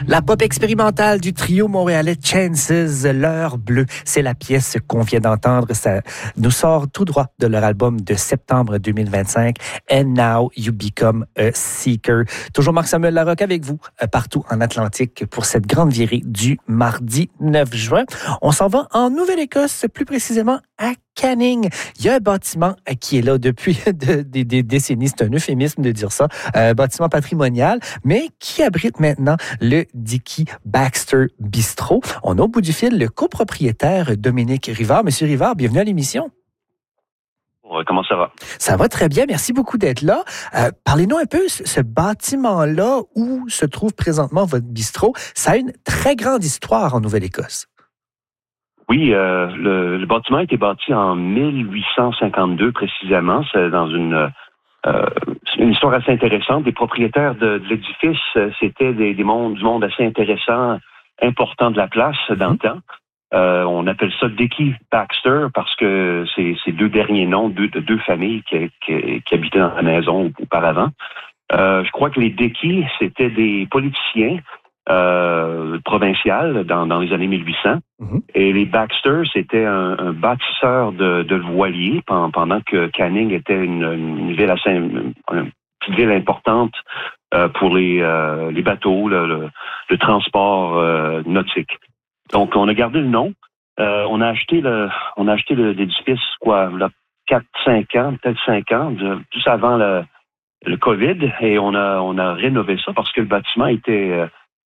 La pop expérimentale du trio montréalais Chances, L'heure bleue, c'est la pièce qu'on vient d'entendre. Ça nous sort tout droit de leur album de septembre 2025, And Now You Become a Seeker. Toujours Marc-Samuel Larocque avec vous, partout en Atlantique, pour cette grande virée du mardi 9 juin. On s'en va en Nouvelle-Écosse, plus précisément à Canning. Il y a un bâtiment qui est là depuis des décennies, c'est un euphémisme de dire ça, bâtiment patrimonial, mais qui abrite maintenant le Dickey Baxter Bistro. On a au bout du fil le copropriétaire Dominique Rivard. Monsieur Rivard, bienvenue à l'émission. Comment ça va? Ça va très bien. Merci beaucoup d'être là. Parlez-nous un peu, ce bâtiment-là où se trouve présentement votre bistrot, ça a une très grande histoire en Nouvelle-Écosse. Oui, le bâtiment a été bâti en 1852 précisément. C'est dans une histoire assez intéressante. Les propriétaires de l'édifice, c'était du monde assez intéressant, important de la place dans le temps. On appelle ça Dickey Baxter parce que c'est deux derniers noms de deux familles qui habitaient dans la maison auparavant. Je crois que les Dickey, c'était des politiciens provincial dans les années 1800. Et les Baxter, c'était un bâtisseur de voiliers pendant que Canning était une ville assez une petite ville importante pour les bateaux, le transport nautique. Donc, on a gardé le nom. On a acheté l'édifice, là, 4-5 ans, peut-être 5 ans, juste avant le COVID, et on a rénové ça parce que le bâtiment était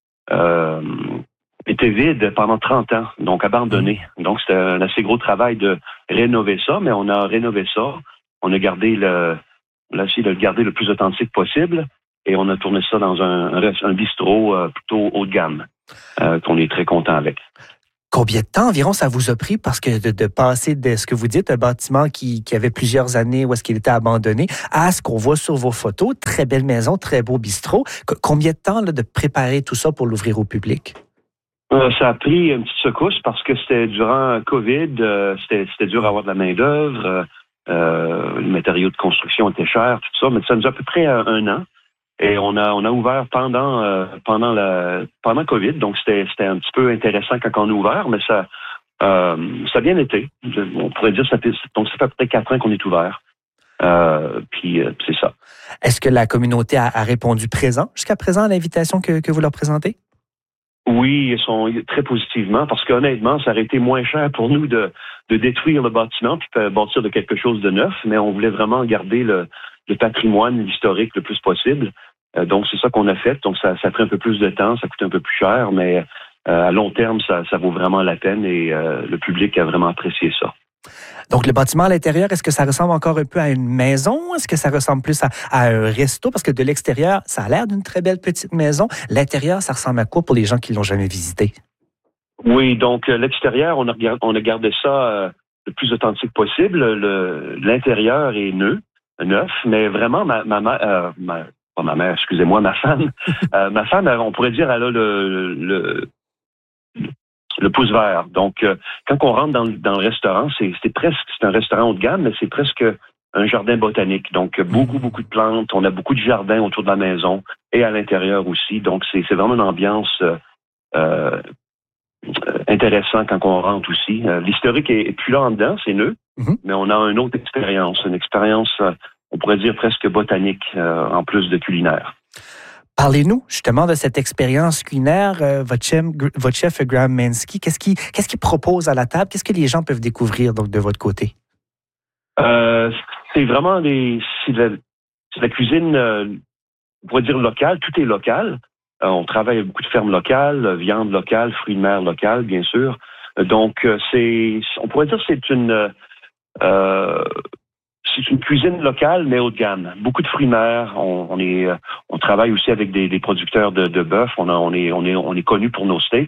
vide pendant 30 ans, donc abandonné. Donc, c'était un assez gros travail de rénover ça, mais on a rénové ça. On a essayé de le garder le plus authentique possible et on a tourné ça dans un bistrot plutôt haut de gamme, qu'on est très content avec. Combien de temps environ ça vous a pris? Parce que de passer de ce que vous dites, un bâtiment qui avait plusieurs années où est-ce qu'il était abandonné, à ce qu'on voit sur vos photos, très belle maison, très beau bistrot. Combien de temps là, de préparer tout ça pour l'ouvrir au public? Ça a pris une petite secousse parce que c'était durant COVID, c'était dur à avoir de la main-d'œuvre, les matériaux de construction étaient chers, tout ça, mais ça nous a à peu près un an. Et on a ouvert pendant COVID, donc c'était un petit peu intéressant quand on a ouvert, mais ça a bien été. On pourrait dire ça fait à peu près 4 ans qu'on est ouvert. Puis c'est ça. Est-ce que la communauté a répondu présent jusqu'à présent à l'invitation que vous leur présentez? Oui, ils sont très positivement, parce qu'honnêtement, ça aurait été moins cher pour nous de détruire le bâtiment puis de bâtir de quelque chose de neuf, mais on voulait vraiment garder le patrimoine, l'historique le plus possible. Donc, c'est ça qu'on a fait. Donc, ça a pris un peu plus de temps, ça coûte un peu plus cher, mais à long terme, ça vaut vraiment la peine et le public a vraiment apprécié ça. Donc, le bâtiment à l'intérieur, est-ce que ça ressemble encore un peu à une maison? Est-ce que ça ressemble plus à un resto? Parce que de l'extérieur, ça a l'air d'une très belle petite maison. L'intérieur, ça ressemble à quoi pour les gens qui ne l'ont jamais visité? Oui, donc l'extérieur, on a gardé ça le plus authentique possible. L'intérieur est neuf, mais vraiment, ma femme, ma femme, on pourrait dire, elle a le pouce vert. Donc, quand on rentre dans le restaurant, c'est un restaurant haut de gamme, mais c'est presque un jardin botanique. Donc, beaucoup de plantes. On a beaucoup de jardins autour de la maison et à l'intérieur aussi. Donc, c'est vraiment une ambiance intéressante quand on rentre aussi. L'historique est plus là en dedans, c'est mais on a une autre expérience. Une expérience, on pourrait dire presque botanique, en plus de culinaire. Parlez-nous justement de cette expérience culinaire. Votre chef Graham Menske, qu'est-ce qu'il propose à la table? Qu'est-ce que les gens peuvent découvrir donc de votre côté? C'est vraiment c'est de la cuisine, on pourrait dire locale. Tout est local. On travaille avec beaucoup de fermes locales, viande locale, fruits de mer locales, bien sûr. Donc, on pourrait dire que c'est une cuisine locale, mais haut de gamme. Beaucoup de fruits de mer. On travaille aussi avec des producteurs de bœuf. On est connu pour nos steaks.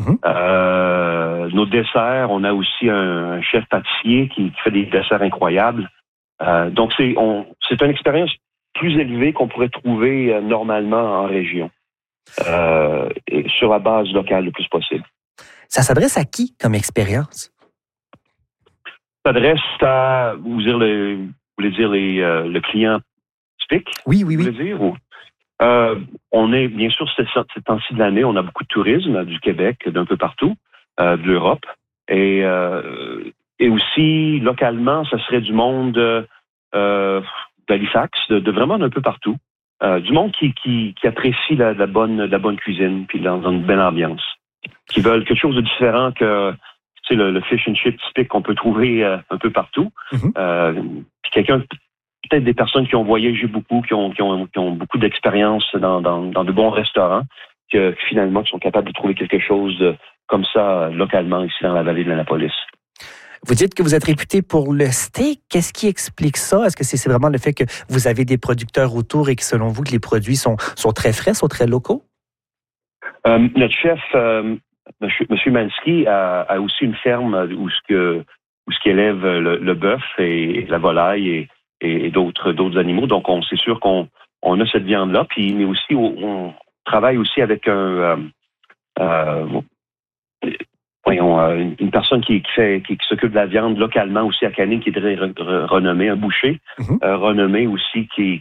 Nos desserts, on a aussi un chef pâtissier qui fait des desserts incroyables. Donc, c'est une expérience plus élevée qu'on pourrait trouver normalement en région. Et sur la base locale le plus possible. Ça s'adresse à qui comme expérience? Ça s'adresse à, vous voulez dire le client typique? Oui. Vous voulez dire, ou? On est, bien sûr, ces temps-ci de l'année, on a beaucoup de tourisme du Québec, d'un peu partout, de l'Europe. Et aussi, localement, ça serait du monde d'Halifax, de vraiment d'un peu partout. Du monde qui apprécie la bonne cuisine, puis dans une belle ambiance. Qui veulent quelque chose de différent que le fish and chip typique qu'on peut trouver un peu partout. Puis peut-être des personnes qui ont voyagé beaucoup, qui ont beaucoup d'expérience dans de bons restaurants, que finalement qui sont capables de trouver quelque chose comme ça localement ici dans la vallée de l'Annapolis. Vous dites que vous êtes réputé pour le steak. Qu'est-ce qui explique ça? Est-ce que c'est vraiment le fait que vous avez des producteurs autour et que selon vous, que les produits sont très frais, sont très locaux? Notre chef, M. Mansky, a aussi une ferme où ce qui élève le bœuf et la volaille et d'autres animaux. Donc, c'est sûr qu'on a cette viande-là. Puis, mais aussi, on travaille aussi avec une personne qui s'occupe de la viande localement aussi à Canning, qui est très renommé, un boucher renommé aussi qui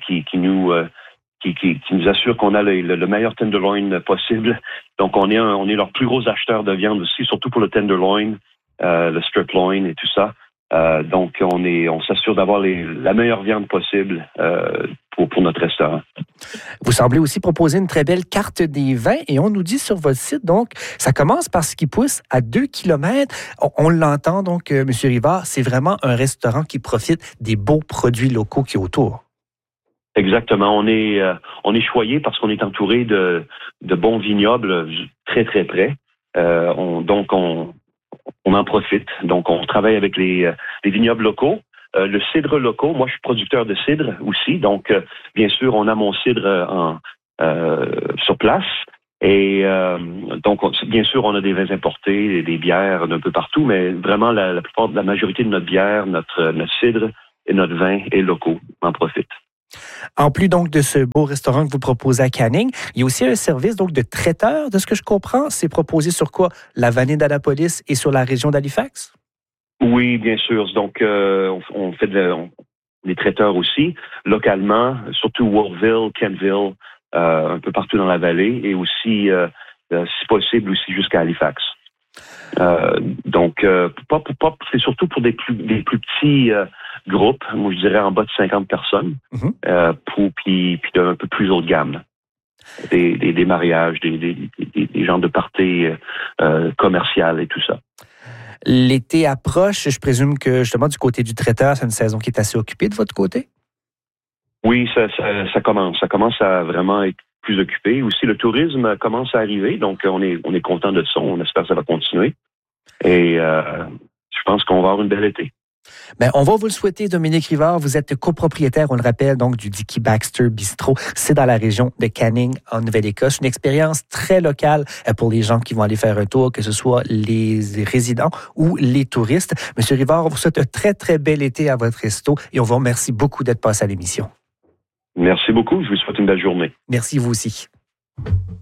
nous assure qu'on a le meilleur tenderloin possible. Donc, on est leur plus gros acheteur de viande aussi, surtout pour le tenderloin, le strip loin et tout ça. Donc, on s'assure d'avoir la meilleure viande possible pour notre restaurant. Vous semblez aussi proposer une très belle carte des vins et on nous dit sur votre site, donc, ça commence par ce qui pousse à 2 kilomètres. On l'entend, donc, M. Rivard, c'est vraiment un restaurant qui profite des beaux produits locaux qui est autour. Exactement. On est choyé parce qu'on est entouré de bons vignobles très, très près. Donc, on en profite. Donc, on travaille avec les vignobles locaux. Le cidre locaux, moi, je suis producteur de cidre aussi. Donc, bien sûr, on a mon cidre sur place. Et donc, bien sûr, on a des vins importés et des bières d'un peu partout, mais vraiment, la majorité de notre bière, notre cidre et notre vin est locaux. On en profite. En plus donc de ce beau restaurant que vous proposez à Canning, il y a aussi un service donc de traiteur, de ce que je comprends. C'est proposé sur quoi? La vallée d'Annapolis et sur la région d'Halifax? Oui, bien sûr. Donc, on fait des traiteurs aussi, localement, surtout Wolfville, Kentville, un peu partout dans la vallée, et aussi, si possible, aussi jusqu'à Halifax. Donc, c'est surtout pour des plus petits groupes, moi je dirais en bas de 50 personnes, puis d'un peu plus haut de gamme. Des mariages, des genres de parties commerciales et tout ça. L'été approche, je présume que justement du côté du traiteur, c'est une saison qui est assez occupée de votre côté? Oui, ça commence. Ça commence à vraiment être plus occupé. Aussi, le tourisme commence à arriver, donc on est content de ça. On espère que ça va continuer. Et je pense qu'on va avoir une belle été. Bien, on va vous le souhaiter, Dominique Rivard. Vous êtes copropriétaire, on le rappelle, donc du Dickey Baxter Bistro. C'est dans la région de Canning, en Nouvelle-Écosse. Une expérience très locale pour les gens qui vont aller faire un tour, que ce soit les résidents ou les touristes. Monsieur Rivard, on vous souhaite un très, très bel été à votre resto et on vous remercie beaucoup d'être passé à l'émission. Merci beaucoup. Je vous souhaite une belle journée. Merci, vous aussi.